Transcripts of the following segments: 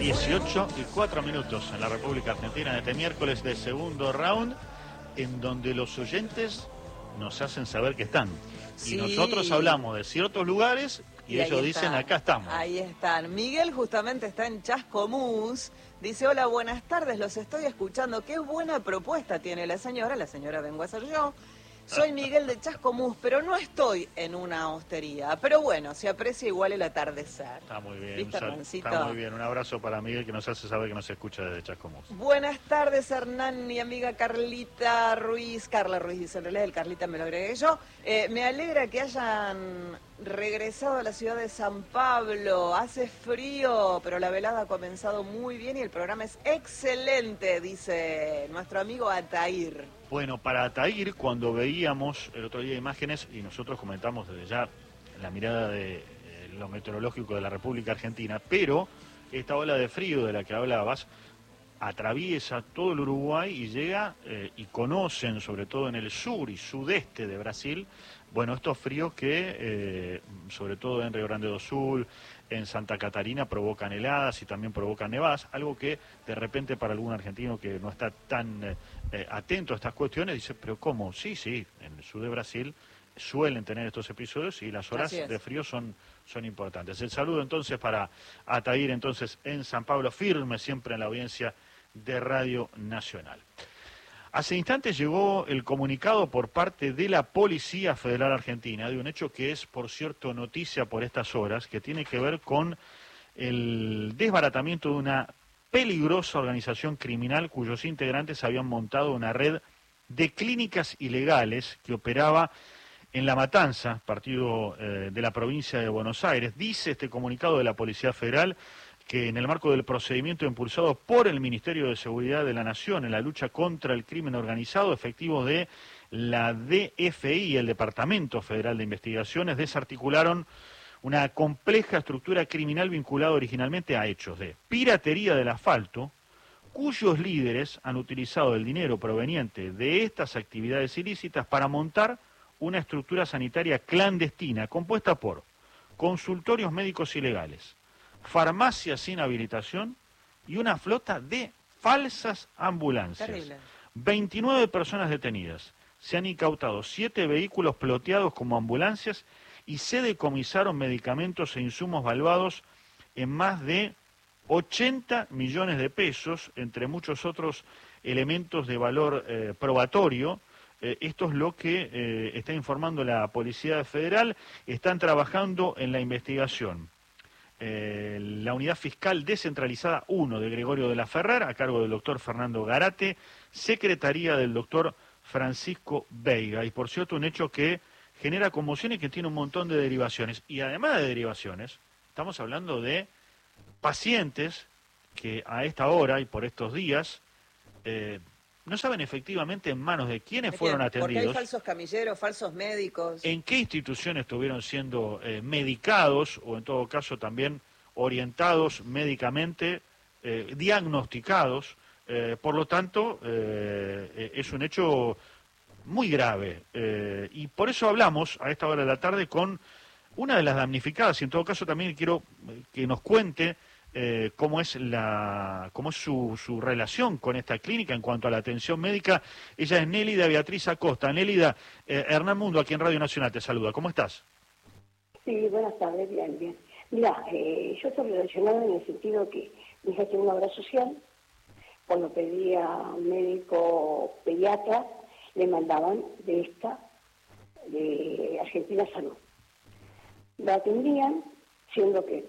18:04 en la República Argentina en este miércoles de segundo round, en donde los oyentes nos hacen saber que están. Sí. Y nosotros hablamos de ciertos lugares y ellos dicen, acá estamos. Ahí están. Miguel justamente está en Chascomús. Dice, hola, buenas tardes, los estoy escuchando. Qué buena propuesta tiene la señora vengo a ser yo. Soy Miguel de Chascomús, pero no estoy en una hostería. Pero bueno, se aprecia igual el atardecer. Está muy bien, ¿Viste, Hernancito? está muy bien. Un abrazo para Miguel, que nos hace saber que nos escucha desde Chascomús. Buenas tardes, Hernán, mi amiga Carlita Ruiz. Carla Ruiz dice, en realidad el Carlita me lo agregué yo. Me alegra que hayan regresado a la ciudad de San Pablo. Hace frío, pero la velada ha comenzado muy bien y el programa es excelente, dice nuestro amigo Atair. Bueno, para Atair, cuando veíamos el otro día imágenes, y nosotros comentamos desde ya la mirada de lo meteorológico de la República Argentina, pero esta ola de frío de la que hablabas atraviesa todo el Uruguay y llega, y conocen, sobre todo en el sur y sudeste de Brasil, bueno, estos fríos que, sobre todo en Río Grande do Sul, en Santa Catarina, provocan heladas y también provocan nevadas, algo que de repente para algún argentino que no está tan atento a estas cuestiones dice, pero ¿cómo? Sí, en el sur de Brasil suelen tener estos episodios y las horas de frío son importantes. El saludo entonces para Atair, entonces en San Pablo, firme siempre en la audiencia de Radio Nacional. Hace instantes llegó el comunicado por parte de la Policía Federal Argentina de un hecho que es, por cierto, noticia por estas horas, que tiene que ver con el desbaratamiento de una peligrosa organización criminal cuyos integrantes habían montado una red de clínicas ilegales que operaba en La Matanza, partido de la provincia de Buenos Aires. Dice este comunicado de la Policía Federal que en el marco del procedimiento impulsado por el Ministerio de Seguridad de la Nación en la lucha contra el crimen organizado, efectivos de la DFI, el Departamento Federal de Investigaciones, desarticularon una compleja estructura criminal vinculada originalmente a hechos de piratería del asfalto, cuyos líderes han utilizado el dinero proveniente de estas actividades ilícitas para montar una estructura sanitaria clandestina compuesta por consultorios médicos ilegales, farmacias sin habilitación y una flota de falsas ambulancias. Terrible. 29 personas detenidas. Se han incautado 7 vehículos ploteados como ambulancias y se decomisaron medicamentos e insumos valuados en más de 80 millones de pesos, entre muchos otros elementos de valor probatorio. Esto es lo que está informando la Policía Federal. Están trabajando en la investigación la Unidad Fiscal Descentralizada 1 de Gregorio de la Ferrer, a cargo del doctor Fernando Garate, secretaría del doctor Francisco Veiga. Y por cierto, un hecho que genera conmoción y que tiene un montón de derivaciones. Y además de derivaciones, estamos hablando de pacientes que a esta hora y por estos días no saben efectivamente en manos de quiénes fueron atendidos. Porque hay falsos camilleros, falsos médicos. En qué instituciones estuvieron siendo medicados o en todo caso también orientados médicamente, diagnosticados. Por lo tanto, es un hecho muy grave. Y por eso hablamos a esta hora de la tarde con una de las damnificadas y en todo caso también quiero que nos cuente cómo es su relación con esta clínica en cuanto a la atención médica. Ella es Nélida Beatriz Acosta. Nélida, Hernán Mundo aquí en Radio Nacional te saluda. ¿Cómo estás? Sí, buenas tardes, bien. Mira, yo estoy relacionada en el sentido que mi hija tiene una obra social. Cuando pedía un médico pediatra, le mandaban de Argentina Salud. La atendían, siendo que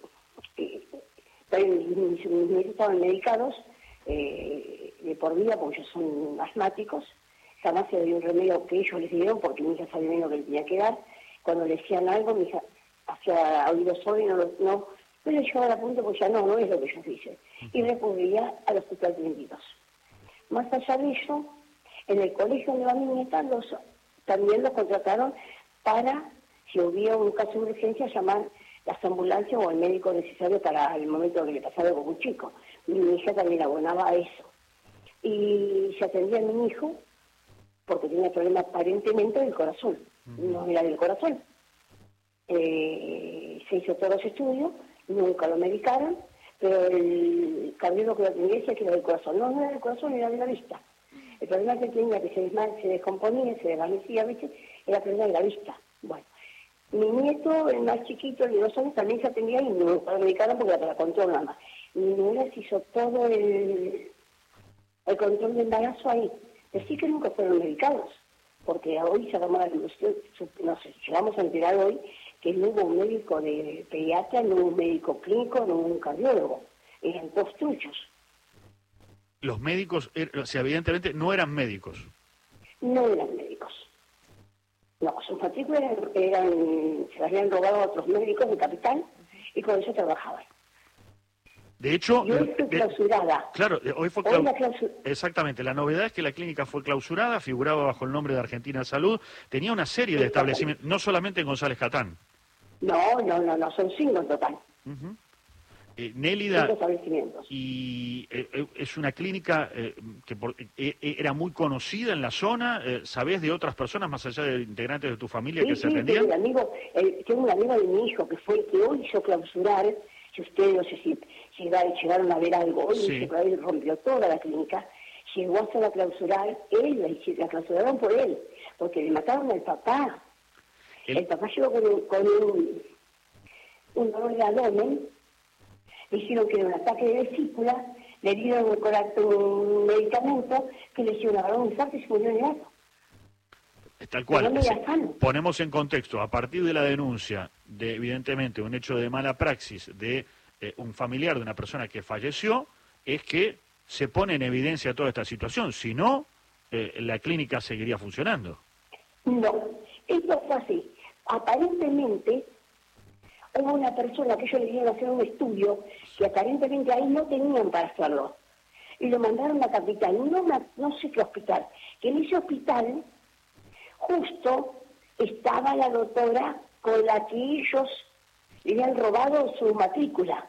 mis hijos estaban medicados de por vida porque ellos son asmáticos. Jamás se dio un remedio que ellos les dieron porque mi hija sabía lo que le tenía que dar. Cuando le decían algo, mi hija hacía oído sordo y no le llevaba a la punta porque ya no es lo que ellos dicen. Y recurría al Hospital 32. Más allá de eso, en el colegio de la niñeta también los contrataron para, si hubiera un caso de urgencia, llamar las ambulancias o el médico necesario para el momento que le pasaba algo con un chico. Mi hija también abonaba a eso. Y se atendía a mi hijo porque tenía problemas aparentemente del corazón. No era del corazón. Se hizo todos los estudios, nunca lo medicaron, pero el cardiólogo que lo atendía decía que era del corazón. No, no era del corazón, era de la vista. El problema que tenía, que se descomponía, se desvanecía a veces, era el problema de la vista. Bueno, mi nieto, el más chiquito, el de 2 años, también se atendía y no lo medicaron porque era para control nada más. Mi niña se hizo todo el control de embarazo ahí. Pero sí que nunca fueron medicados, porque hoy se tomó la ilusión, no sé, llegamos a enterar hoy que no hubo un médico de pediatra, no hubo un médico clínico, no hubo un cardiólogo. Eran todos truchos. Los médicos, o sea, evidentemente no eran médicos. No eran médicos. No, sus matrículas se las habían robado a otros médicos de capital y con eso trabajaban. De hecho, y hoy fue clausurada. Claro, hoy fue exactamente. La novedad es que la clínica fue clausurada, figuraba bajo el nombre de Argentina Salud, tenía una serie de establecimientos, no solamente en González Catán. No, son 5 en total. Nélida, y es una clínica que era muy conocida en la zona. ¿Sabés de otras personas más allá de integrantes de tu familia que se atendían? Tengo un amigo de mi hijo que fue el que hoy hizo clausurar. Si ustedes, no sé si llegaron a ver algo, hoy dice que él rompió toda la clínica, llegó a hacer clausurar, la clausuraron por él, porque le mataron al papá. El papá llegó con un dolor de abdomen, le dijeron que era un ataque de vesícula, le dieron un medicamento que le hicieron agarrar un infarto y se murió en el acto. Tal cual. Ponemos en contexto, a partir de la denuncia de, evidentemente, un hecho de mala praxis de un familiar de una persona que falleció, es que se pone en evidencia toda esta situación. Si no, la clínica seguiría funcionando. No, esto fue así. Aparentemente, hubo una persona que ellos le dieron a hacer un estudio que aparentemente ahí no tenían para hacerlo. Y lo mandaron a Capital, no sé qué hospital. Que en ese hospital justo estaba la doctora con la que ellos le habían robado su matrícula.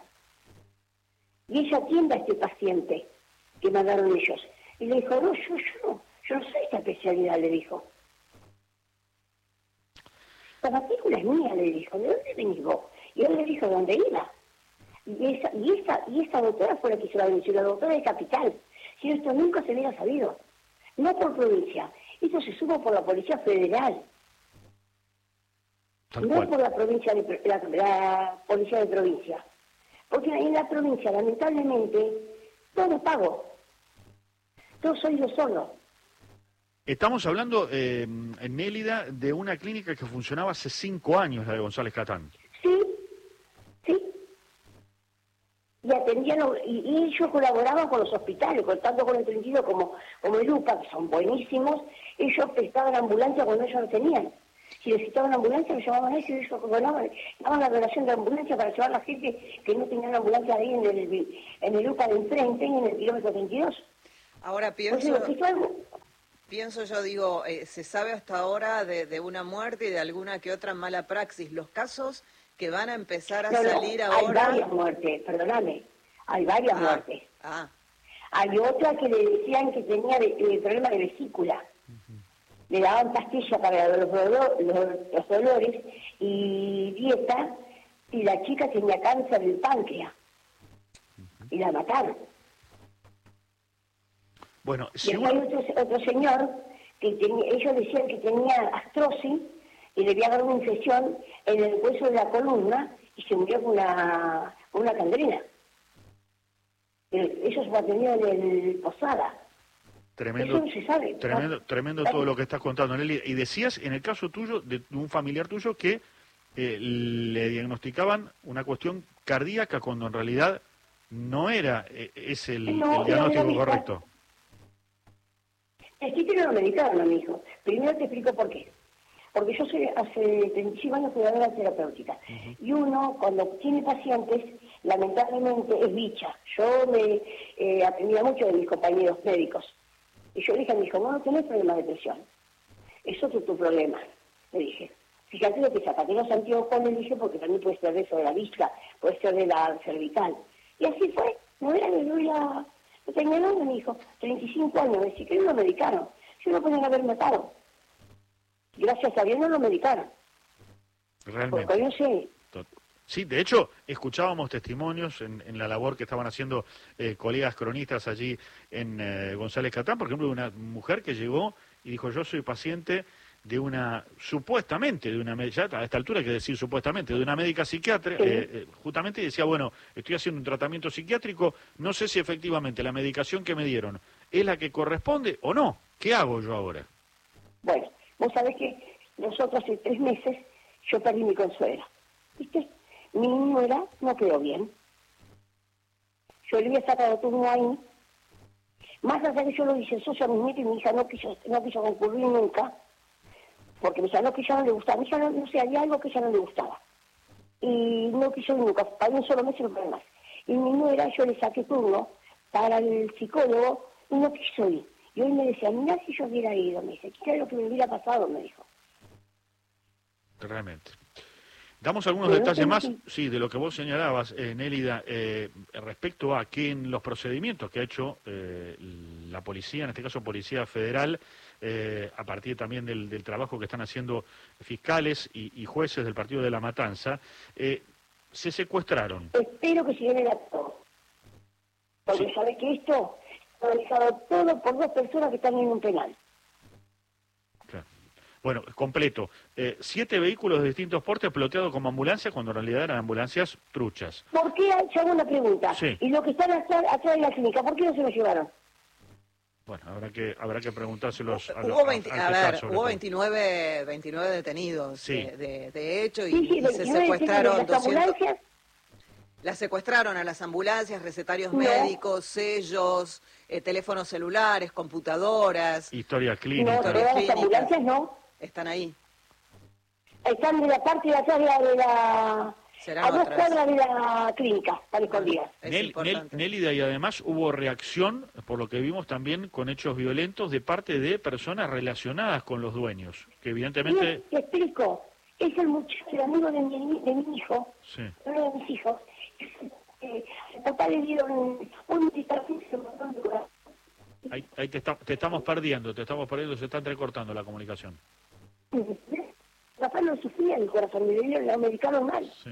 Y ella atiende a este paciente que mandaron ellos. Y le dijo, no, yo no sé esta especialidad, le dijo. La matrícula es mía, le dijo, ¿de dónde venís vos? Y él le dijo, ¿dónde iba? Y esa doctora fue la que hizo la denuncia, la doctora de Capital. Si esto nunca se hubiera sabido, no por provincia. Eso se supo por la Policía Federal. No por la provincia la Policía de Provincia. Porque en la provincia, lamentablemente, todo pago. Todo soy yo solo. Estamos hablando, Nélida, de una clínica que funcionaba hace 5 años, la de González Catán. Sí. Y atendían, y ellos colaboraban con los hospitales, tanto con el 32 como el UPA, que son buenísimos. Ellos prestaban ambulancia cuando ellos lo tenían. Si necesitaban ambulancia, lo llamaban a ellos y ellos daban la donación de ambulancia para llevar a la gente que no tenía ambulancia ahí en el UPA de enfrente y en el kilómetro 32. Ahora pienso yo, digo, se sabe hasta ahora de una muerte y de alguna que otra mala praxis. Los casos que van a empezar a salir ahora... Hay varias muertes, perdóname. Hay varias muertes. Hay otra que le decían que tenía problema de vesícula. Le daban pastillas para los dolores y dieta, y la chica tenía cáncer del páncreas. Y la mataron. Bueno, y hay otro señor que ellos decían que tenía artrosis y le había dado una infección en el hueso de la columna y se murió con una gangrena. Ellos lo atendían en Posada. Tremendo, eso no se sabe. Tremendo todo lo que estás contando, Nelly. Y decías, en el caso tuyo, de un familiar tuyo, que le diagnosticaban una cuestión cardíaca cuando en realidad no era el diagnóstico correcto. El sitio no lo medicaron a mi hijo. Primero te explico por qué. Porque yo soy hace 35 años cuidadora terapéutica. Y uno, cuando tiene pacientes, lamentablemente es bicha. Yo me aprendía mucho de mis compañeros médicos. Y yo le dije a mi hijo, no tenés problema de presión. Eso es tu problema, le dije. Fíjate lo que saca, que los anteojos, le dije, porque también puede ser de eso, de la vista, puede ser de la cervical. Y así fue. No tenía nada, mi hijo. 35 años, me decía que no lo medicaron. Yo lo podían haber matado. Gracias a Dios no lo medicaron. Realmente. Porque yo sé. Sí, de hecho, escuchábamos testimonios en la labor que estaban haciendo colegas cronistas allí en González Catán, por ejemplo, de una mujer que llegó y dijo, yo soy paciente de una, supuestamente, de una, ya a esta altura hay que decir supuestamente, de una médica psiquiatra, justamente y decía, bueno, estoy haciendo un tratamiento psiquiátrico, no sé si efectivamente la medicación que me dieron es la que corresponde o no, ¿qué hago yo ahora? Bueno, vos sabés que nosotros hace 3 meses yo perdí mi consuela, ¿viste? Mi nuera no quedó bien. Yo le había sacado turno ahí, más allá que yo lo hice socio a mi nieto y mi hija no quiso concurrir nunca, porque me decía, no, que ya no le gustaba, a mí ya no sé, había algo que ya no le gustaba. Y no quiso nunca, para un solo mes y no puede más. Y mi nuera, yo le saqué turno para el psicólogo y no quiso ir. Y hoy me decía, mira si yo hubiera ido, me dice, ¿qué era lo que me hubiera pasado? Me dijo. Realmente. Damos algunos detalles más, sí, de lo que vos señalabas, Nélida, respecto a que en los procedimientos que ha hecho la policía, en este caso Policía Federal, a partir también del trabajo que están haciendo fiscales y jueces del Partido de la Matanza, se secuestraron. Espero que se viene a todo. Porque Sí. sabés que esto está realizado todo por 2 personas que están en un penal. Claro. Bueno, completo. 7 vehículos de distintos portes ploteados como ambulancia, cuando en realidad eran ambulancias truchas. ¿Por qué? Yo hago una pregunta. Sí. Y los que están atrás de la clínica, ¿por qué no se los llevaron? Bueno, habrá que preguntárselos a Hubo, al fiscal, sobre hubo todo. 29 detenidos Sí. de hecho y, Sí, y se 29 secuestraron las 200. ambulancias. Las secuestraron a las ambulancias, recetarios No. médicos, sellos, teléfonos celulares, computadoras. Historia No, clínica. Historia todas las clínica. ambulancias no. Están ahí. Están de la parte de atrás de la... Serán a 2 otras. cuadras de la clínica, están escondidas. Es importante. Nélida, y además hubo reacción, por lo que vimos también, con hechos violentos de parte de personas relacionadas con los dueños, que evidentemente... Bien, te explico. Es el muchacho, el amigo de mi hijo, Sí. uno de mis hijos. El papá le dieron un distracción y se mató en lugar. Ahí te estamos perdiendo, se está entrecortando la comunicación. El papá no sufría del corazón, le dieron la medicaron mal. Sí.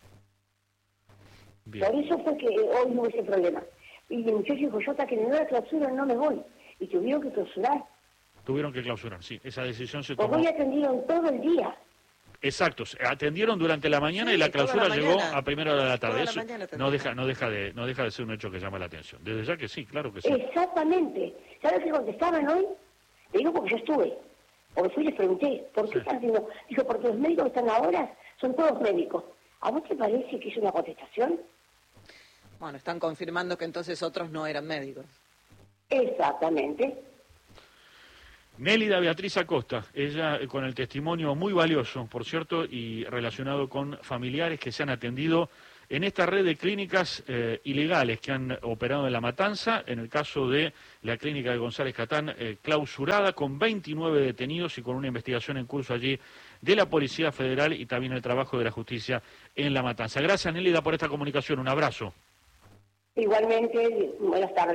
Por Bien. eso fue que hoy no hubo ese problema. Y el muchacho dijo, yo hasta que me doy la clausura no me voy. Y tuvieron que clausurar. Tuvieron que clausurar, sí. Esa decisión se Porque tomó. hoy atendieron todo el día. Exacto, se atendieron durante la mañana Sí, y la toda clausura la llegó mañana. a primera hora de la tarde. Toda la Eso mañana no deja de ser un hecho que llama la atención. Desde ya que sí, claro que sí. Exactamente. ¿Sabes qué contestaban hoy? Le digo porque yo estuve. Porque fui y les pregunté, ¿por qué Sí. están haciendo? Dijo, porque los médicos que están ahora son todos médicos. ¿A vos te parece que es una contestación? Bueno, están confirmando que entonces otros no eran médicos. Exactamente. Nélida Beatriz Acosta, ella con el testimonio muy valioso, por cierto, y relacionado con familiares que se han atendido en esta red de clínicas ilegales que han operado en La Matanza, en el caso de la clínica de González Catán, clausurada con 29 detenidos y con una investigación en curso allí de la Policía Federal y también el trabajo de la justicia en La Matanza. Gracias, Nélida, por esta comunicación. Un abrazo. Igualmente, buenas tardes.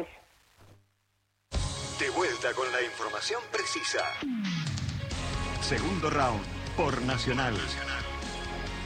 De vuelta con la información precisa. Segundo round por Nacional.